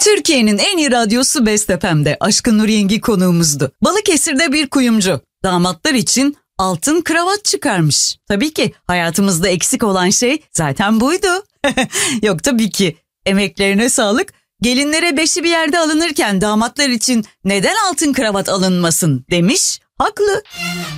Türkiye'nin en iyi radyosu Best FM'de Aşkın Nur Yengi konuğumuzdu. Balıkesir'de bir kuyumcu damatlar için altın kravat çıkarmış. Tabii ki hayatımızda eksik olan şey zaten buydu. Yok tabii ki. Emeklerine sağlık. Gelinlere beşi bir yerde alınırken damatlar için neden altın kravat alınmasın demiş. Haklı.